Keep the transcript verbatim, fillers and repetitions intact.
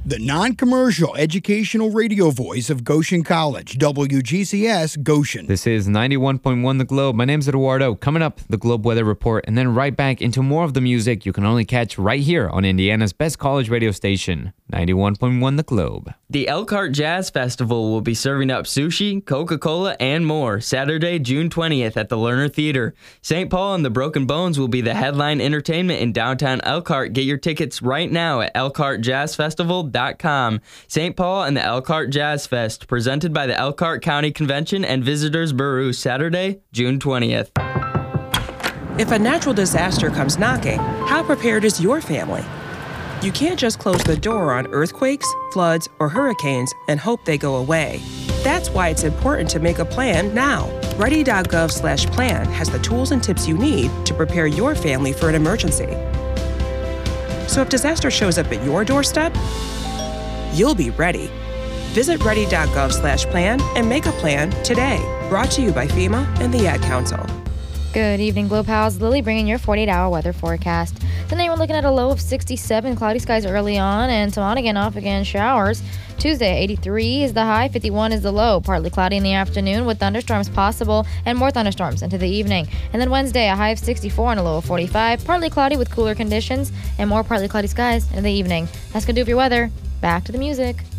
The non-commercial educational radio voice of Goshen College, W G C S Goshen. This is ninety-one point one The Globe. My name's Eduardo. Coming up, the Globe Weather Report, and then right back into more of the music you can only catch right here on Indiana's best college radio station, ninety-one point one The Globe. The Elkhart Jazz Festival will be serving up sushi, Coca-Cola, and more Saturday, June twentieth at the Lerner Theater. Saint Paul and the Broken Bones will be the headline entertainment in downtown Elkhart. Get your tickets right now at elkhart jazz festival dot com. Saint Paul and the Elkhart Jazz Fest, presented by the Elkhart County Convention and Visitors Bureau, Saturday, June twentieth. If a natural disaster comes knocking, how prepared is your family? You can't just close the door on earthquakes, floods, or hurricanes and hope they go away. That's why it's important to make a plan now. ready dot gov slash plan has the tools and tips you need to prepare your family for an emergency. So if disaster shows up at your doorstep, you'll be ready. Visit ready dot gov slash plan and make a plan today. Brought to you by FEMA and the Ad Council. Good evening, Globe Pals. Lily bringing your forty-eight hour weather forecast. Tonight we're looking at a low of sixty-seven, cloudy skies early on, and some on again, off again showers. Tuesday, eighty-three is the high, fifty-one is the low. Partly cloudy in the afternoon with thunderstorms possible and more thunderstorms into the evening. And then Wednesday, a high of sixty-four and a low of forty-five. Partly cloudy with cooler conditions and more partly cloudy skies in the evening. That's going to do it for your weather. Back to the music.